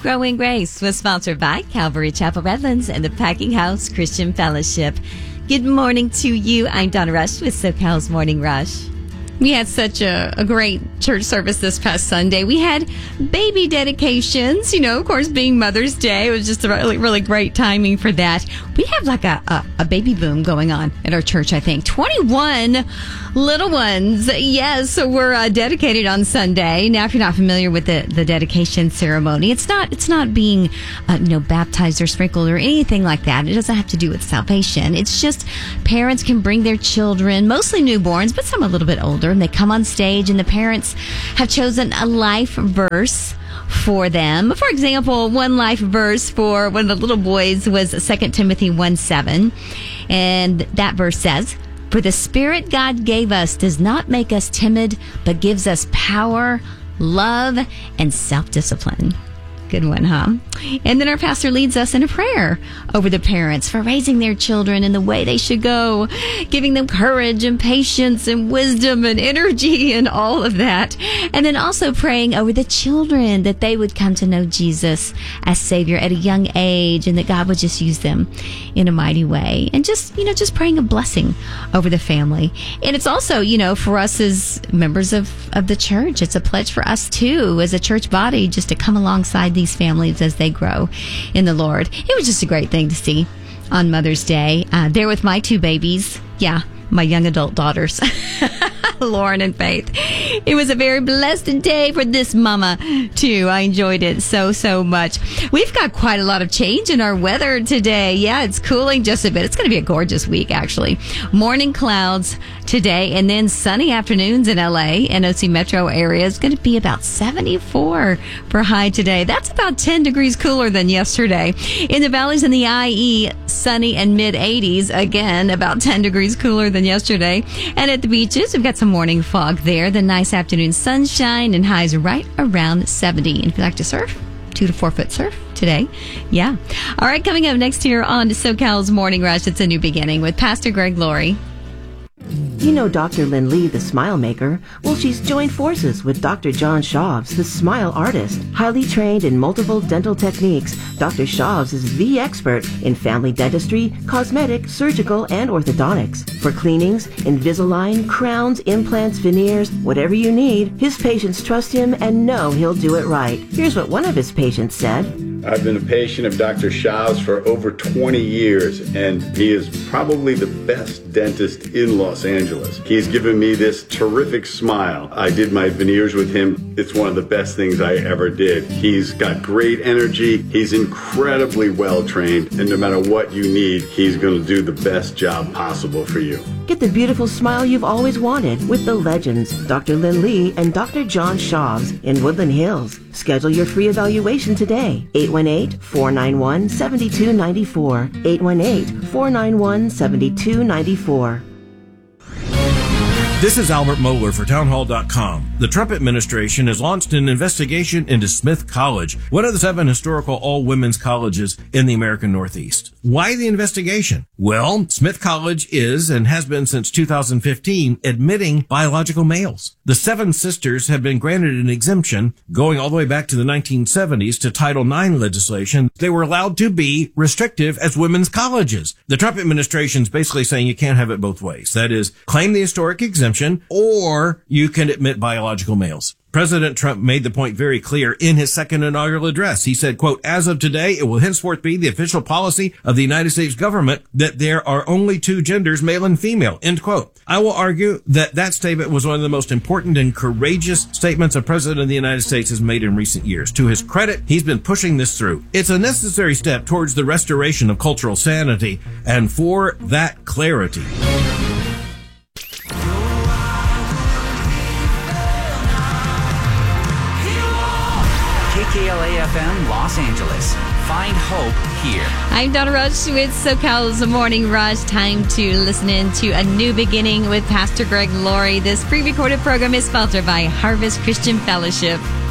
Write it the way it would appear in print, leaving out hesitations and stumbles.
Growing Grace was sponsored by Calvary Chapel Redlands and the Packing House Christian Fellowship. Good morning to you. I'm Donna Rush with SoCal's Morning Rush. We had such a great church service this past Sunday. We had baby dedications, of course, being Mother's Day. It was just a really, really great timing for that. We have like a baby boom going on at our church, I think. 21 little ones. Yes, so we're dedicated on Sunday. Now, if you're not familiar with the dedication ceremony, it's not being, baptized or sprinkled or anything like that. It doesn't have to do with salvation. It's just parents can bring their children, mostly newborns, but some a little bit older, and they come on stage, and the parents have chosen a life verse for them. For example, one life verse for one of the little boys was 2 Timothy 1:7, and that verse says, "For the Spirit God gave us does not make us timid, but gives us power, love, and self-discipline." Good one, huh? And then our pastor leads us in a prayer over the parents for raising their children in the way they should go, giving them courage and patience and wisdom and energy and all of that. And then also praying over the children that they would come to know Jesus as Savior at a young age, and that God would just use them in a mighty way. And just praying a blessing over the family. And it's also, for us as members of the church, it's a pledge for us too, as a church body, just to come alongside these families as they grow in the Lord. It was just a great thing to see on Mother's Day. There with my two babies. Yeah, my young adult daughters, Lauren and Faith. It was a very blessed day for this mama, too. I enjoyed it so much. We've got quite a lot of change in our weather today. Yeah, it's cooling just a bit. It's going to be a gorgeous week, actually. Morning clouds today, and then sunny afternoons in LA and OC metro area. Is going to be about 74 for high today. That's about 10 degrees cooler than yesterday. In the valleys and the IE, sunny and mid-80s. Again, about 10 degrees cooler than yesterday. And at the beaches, we've got some morning fog there. The nice afternoon sunshine and highs right around 70. And if you like to surf, 2 to 4 foot surf today. Yeah. All right, coming up next here on SoCal's Morning Rush, it's a new beginning with Pastor Greg Laurie. You know Dr. Lynn Lee, the Smile Maker? Well, she's joined forces with Dr. John Shavs, the Smile Artist. Highly trained in multiple dental techniques, Dr. Shavs is the expert in family dentistry, cosmetic, surgical, and orthodontics. For cleanings, Invisalign, crowns, implants, veneers, whatever you need, his patients trust him and know he'll do it right. Here's what one of his patients said. I've been a patient of Dr. Shavs for over 20 years, and he is probably the best dentist in Los Angeles. He's given me this terrific smile. I did my veneers with him. It's one of the best things I ever did. He's got great energy. He's incredibly well trained, and no matter what you need, he's going to do the best job possible for you. Get the beautiful smile you've always wanted with the legends, Dr. Lynn Lee and Dr. John Shavs in Woodland Hills. Schedule your free evaluation today. 818-491-7294. 818-491-7294. This is Albert Mohler for townhall.com. The Trump administration has launched an investigation into Smith College, one of the 7 historical all-women's colleges in the American Northeast. Why the investigation? Well, Smith College is, and has been since 2015, admitting biological males. The 7 sisters have been granted an exemption going all the way back to the 1970s to Title IX legislation. They were allowed to be restrictive as women's colleges. The Trump administration is basically saying you can't have it both ways. That is, claim the historic exemption, or you can admit biological males. President Trump made the point very clear in his second inaugural address. He said, quote, "As of today, it will henceforth be the official policy of the United States government that there are only 2 genders, male and female," end quote. I will argue that that statement was one of the most important and courageous statements a president of the United States has made in recent years. To his credit, he's been pushing this through. It's a necessary step towards the restoration of cultural sanity, and for that clarity, KLAFM Los Angeles. Find hope here. I'm Donna Rush with SoCal's Morning Rush. Time to listen in to A New Beginning with Pastor Greg Laurie. This pre-recorded program is sponsored by Harvest Christian Fellowship.